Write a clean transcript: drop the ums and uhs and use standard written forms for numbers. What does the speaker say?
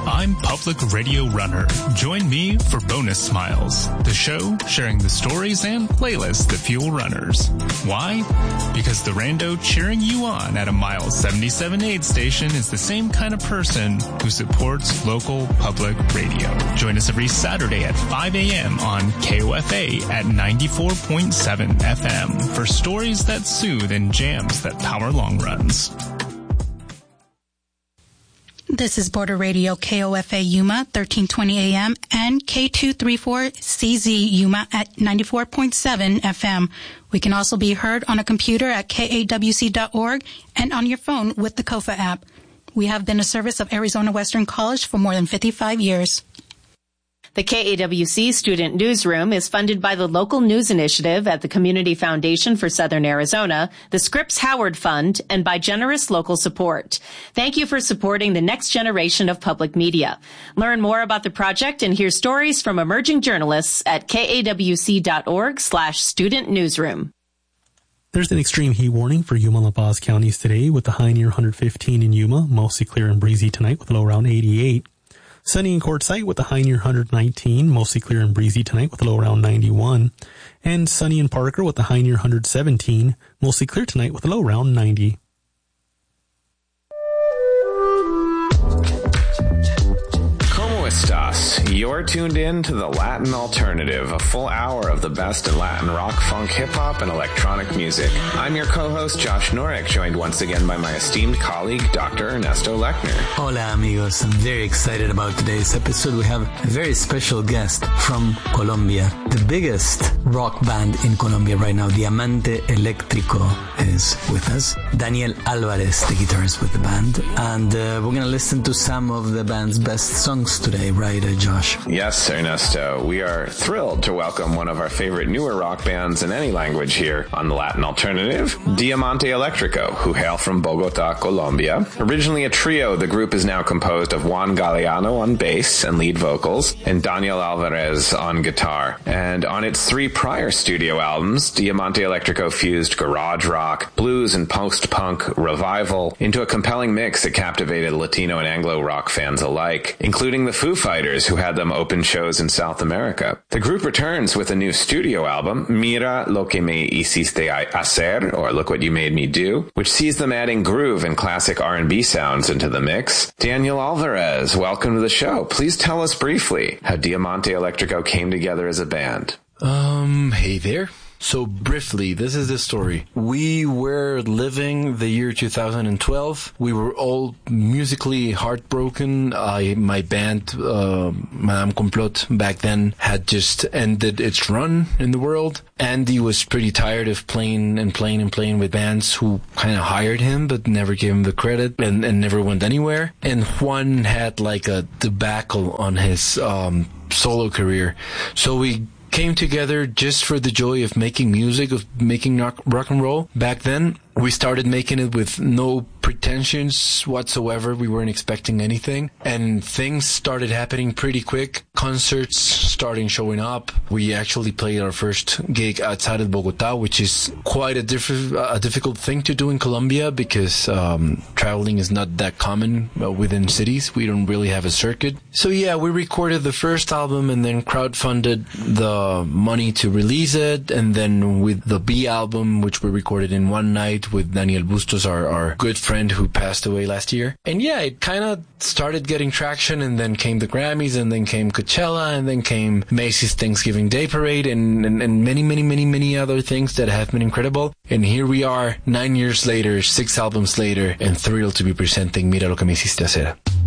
I'm Public Radio Runner. Join me for Bonus Smiles, the show sharing the stories and playlists that fuel runners. Why? Because the rando cheering you on at a mile 77 aid station is the same kind of person who supports local public radio. Join us every Saturday at 5 a.m. on KOFA at 94.7 FM for stories that soothe and jams that power long runs. This is Border Radio KOFA Yuma, 1320 AM, and K234CZ Yuma at 94.7 FM. We can also be heard on a computer at kawc.org and on your phone with the KOFA app. We have been a service of Arizona Western College for more than 55 years. The KAWC Student Newsroom is funded by the Local News Initiative at the Community Foundation for Southern Arizona, the Scripps Howard Fund, and by generous local support. Thank you for supporting the next generation of public media. Learn more about the project and hear stories from emerging journalists at kawc.org/student newsroom. There's an extreme heat warning for Yuma and La Paz counties today with the high near 115 in Yuma, mostly clear and breezy tonight with a low around 88. Sunny in Quartzsite with a high near 119, mostly clear and breezy tonight with a low around 91. And sunny in Parker with a high near 117, mostly clear tonight with a low around 90. ¿Cómo estás? You're tuned in to the Latin Alternative, a full hour of the best in Latin rock, funk, hip-hop, and electronic music. I'm your co-host, Josh Norek, joined once again by my esteemed colleague, Dr. Ernesto Lechner. Hola, amigos. I'm very excited about today's episode. We have a very special guest from Colombia. The biggest rock band in Colombia right now, Diamante Eléctrico, is with us. Daniel Alvarez, the guitarist with the band. And we're going to listen to some of the band's best songs today, right, Josh? Yes, Ernesto. We are thrilled to welcome one of our favorite newer rock bands in any language here on the Latin Alternative, Diamante Eléctrico, who hail from Bogota, Colombia. Originally a trio, the group is now composed of Juan Galeano on bass and lead vocals, and Daniel Alvarez on guitar. And on its 3 prior studio albums, Diamante Eléctrico fused garage rock, blues, and post-punk revival into a compelling mix that captivated Latino and Anglo rock fans alike, including the Foo Fighters, who had them open shows in South America. The group returns with a new studio album, Mira lo que me hiciste hacer, or Look What You Made Me Do, which sees them adding groove and classic R&B sounds into the mix. Daniel Alvarez, welcome to the show. Please tell us briefly how Diamante Eléctrico came together as a band. Hey there. So briefly, this is the story. We were living the year 2012. We were all musically heartbroken. My band, Madame Complot, back then had just ended its run in the world. Andy was pretty tired of playing with bands who kind of hired him but never gave him the credit and never went anywhere. And Juan had like a debacle on his solo career. So we came together just for the joy of making music, of making rock and roll. Back then, we started making it with no pretensions whatsoever. We weren't expecting anything. And things started happening pretty quick. Concerts starting showing up. We actually played our first gig outside of Bogota, which is quite a difficult thing to do in Colombia because traveling is not that common within cities. We don't really have a circuit. So yeah, we recorded the first album and then crowdfunded the money to release it. And then with the B album, which we recorded in one night with Daniel Bustos, our good friend who passed away last year. And yeah, it kind of started getting traction, and then came the Grammys, and then came Coachella, and then came Macy's Thanksgiving Day Parade, and many other things that have been incredible. And here we are 9 years later, 6 albums later, and thrilled to be presenting Mira lo que me hiciste hacer.